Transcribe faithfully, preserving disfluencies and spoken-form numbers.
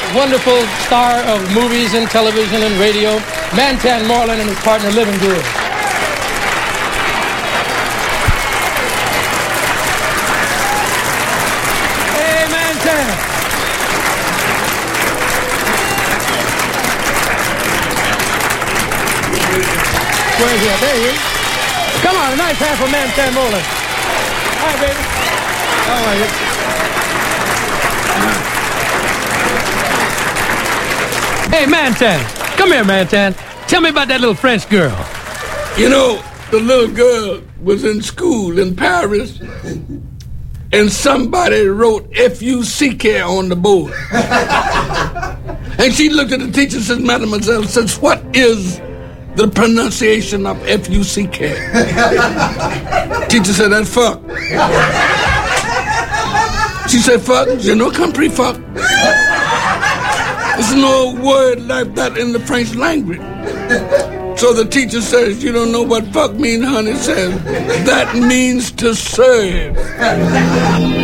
wonderful star of movies and television and radio, Mantan Moreland and his partner, Living Good. Hey, Mantan. Where's he at? There he is. Come on, a nice hand for Mantan Moreland. Hi, baby. How are you? Hey, Mantan. Come here, Mantan. Tell me about that little French girl. You know, the little girl was in school in Paris, and somebody wrote F U C K on the board. And she looked at the teacher and says, Mademoiselle, says, what is the pronunciation of F U C K? Teacher said, that's fuck. She said, fuck, je ne comprends fuck. There's no word like that in the French language. So the teacher says, you don't know what fuck means, honey? Says, that means to serve.